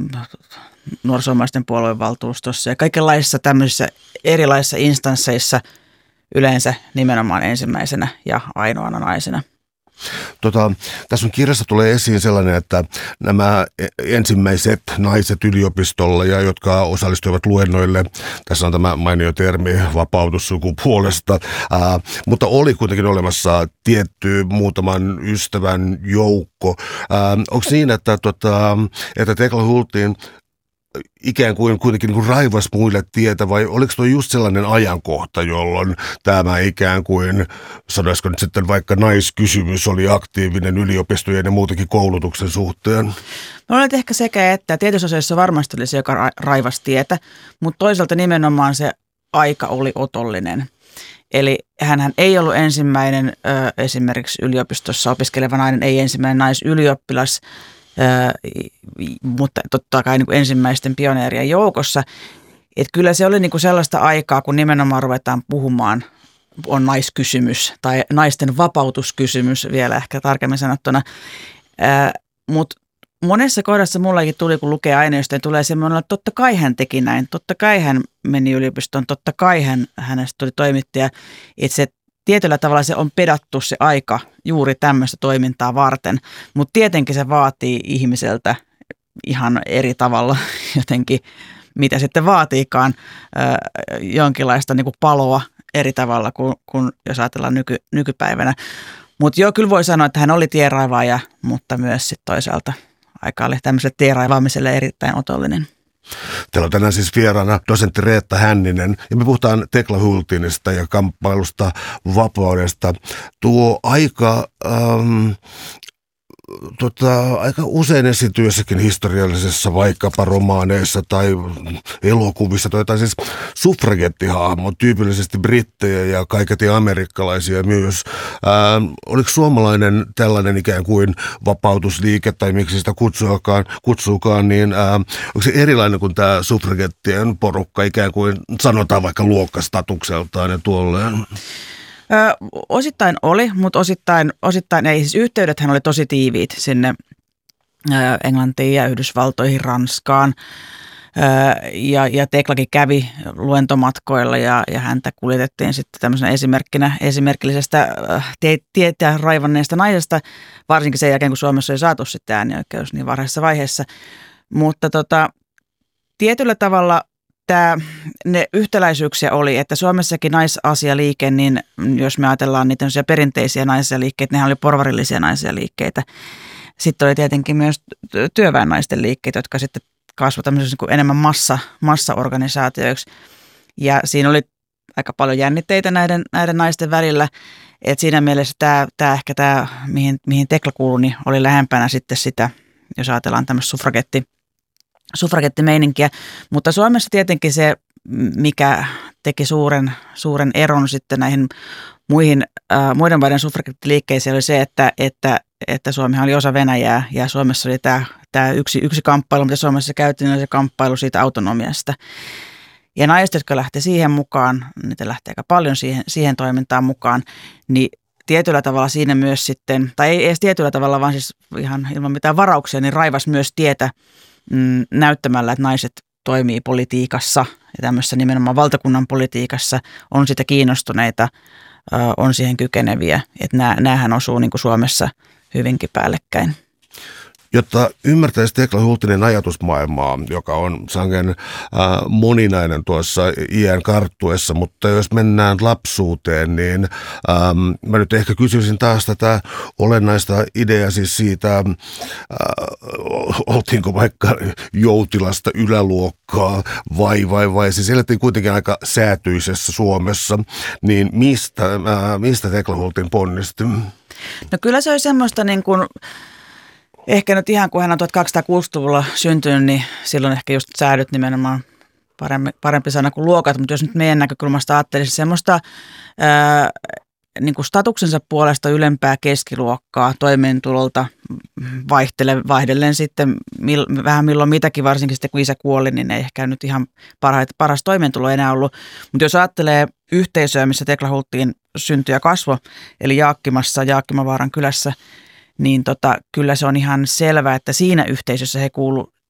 nuorisomaisten puolueen valtuustossa ja kaikenlaisissa tämmöisissä erilaisissa instansseissa yleensä nimenomaan ensimmäisenä ja ainoana naisena. Tässä on kirjassa tulee esiin sellainen, että nämä ensimmäiset naiset yliopistolla, ja jotka osallistuivat luennoille, tässä on tämä mainio termi vapautussukupuolesta, mutta oli kuitenkin olemassa tietty muutaman ystävän joukko. Onko niin, että Tekla Hultin ikään kuin kuitenkin niin kuin raivas muille tietä, vai oliko tuo just sellainen ajankohta, jolloin tämä ikään kuin, sanoisiko nyt sitten vaikka naiskysymys oli aktiivinen yliopistojen ja muutenkin koulutuksen suhteen? No olet ehkä sekä että tietyissä asioissa varmasti oli se, joka raivas tietä, mutta toisaalta nimenomaan se aika oli otollinen. Eli hänhän ei ollut ensimmäinen esimerkiksi yliopistossa opiskeleva nainen, ei ensimmäinen naisylioppilas, mutta totta kai niin kuin ensimmäisten pioneerien joukossa. Että kyllä se oli niin kuin sellaista aikaa, kun nimenomaan ruvetaan puhumaan, on naiskysymys tai naisten vapautuskysymys vielä ehkä tarkemmin sanottuna. Mutta monessa kohdassa mullakin tuli, kun lukee aineistoja, tulee semmoinen, että totta kai hän teki näin, totta kai hän meni yliopistoon, totta kai hänestä tuli toimittaja. Että se tietyllä tavalla se on pedattu se aika juuri tämmöistä toimintaa varten, mutta tietenkin se vaatii ihmiseltä ihan eri tavalla jotenkin, mitä sitten vaatiikaan, jonkinlaista niin kuin paloa eri tavalla kuin jos ajatellaan nykypäivänä. Mutta joo, kyllä voi sanoa, että hän oli tienraivaaja, mutta myös sitten toisaalta aika oli tämmöiselle tienraivaamiselle erittäin otollinen. Täällä on tänään siis vieraana dosentti Reetta Hänninen, ja me puhutaan Tekla Hultinista ja kamppailusta vapaudesta. Tuo aika aika usein esiintyessäkin historiallisessa vaikkapa romaaneissa tai elokuvissa tai siis suffragettihahmo, tyypillisesti brittejä ja kaiketi amerikkalaisia myös. Oliko suomalainen tällainen ikään kuin vapautusliike tai miksi sitä kutsuukaan, niin onko se erilainen kuin tämä suffragettien porukka ikään kuin sanotaan vaikka luokkastatukseltaan ja tuolleen? Osittain oli, mutta osittain ei. Siis yhteydethän oli tosi tiiviit sinne Englantiin ja Yhdysvaltoihin, Ranskaan. Ja Teklakin kävi luentomatkoilla ja häntä kuljetettiin sitten tämmöisenä esimerkillisestä tietä raivanneesta naisesta, varsinkin sen jälkeen, kun Suomessa ei saatu sitten äänioikeus niin varhaisessa vaiheessa. Mutta tietyllä tavalla ne yhtäläisyyksiä oli, että Suomessakin naisasialiike, niin jos me ajatellaan niitä perinteisiä naisasialiikkeitä, nehän oli porvarillisia naisasialiikkeitä. Sitten oli tietenkin myös työväennaisten liikkeitä, jotka sitten kasvoivat tämmöisiksi niin enemmän massaorganisaatioiksi. Ja siinä oli aika paljon jännitteitä näiden naisten välillä. Et siinä mielessä tämä mihin Tekla kuului, niin oli lähempänä sitten sitä, jos ajatellaan tämmöistä suffragettimeininkiä, mutta Suomessa tietenkin se, mikä teki suuren eron sitten näihin muiden maiden suffragettiliikkeisiin, oli se, että Suomihan oli osa Venäjää ja Suomessa oli tämä yksi kamppailu, mitä Suomessa käytiin, oli se kamppailu siitä autonomiasta. Ja naiset, jotka lähti siihen mukaan, niitä lähti aika paljon siihen toimintaan mukaan, niin tietyllä tavalla siinä myös sitten, tai ei edes tietyllä tavalla, vaan siis ihan ilman mitään varauksia, niin raivasi myös tietä näyttämällä, että naiset toimii politiikassa ja tämmöisessä nimenomaan valtakunnan politiikassa, on sitä kiinnostuneita, on siihen kykeneviä. Että näähän osuu niin kuin Suomessa hyvinkin päällekkäin. Jotta ymmärtäisi Tekla Hultinen ajatusmaailmaa, joka on sangen moninainen tuossa iän karttuessa, mutta jos mennään lapsuuteen, niin mä nyt ehkä kysyisin taas tätä olennaista ideaa siis siitä, oltiinko vaikka joutilasta yläluokkaa vai siis elettiin kuitenkin aika säätyisessä Suomessa, niin mistä Tekla Hultin ponnisti? No kyllä se oli semmoista niin kuin ehkä nyt ihan kun hän on 1260-luvulla syntynyt, niin silloin ehkä just säädyt nimenomaan parempi sana kuin luokat, mutta jos nyt meidän näkökulmasta ajattelisi semmoista niin kuin statuksensa puolesta ylempää keskiluokkaa toimeentulolta vaihdellen sitten vähän milloin mitäkin, varsinkin sitten kun isä kuoli, niin ei ehkä nyt ihan paras toimeentulo enää ollut. Mutta jos ajattelee yhteisöä, missä Tekla Hultin syntyi ja kasvoi, eli Jaakkimavaaran kylässä, niin kyllä se on ihan selvää, että siinä yhteisössä he kuulu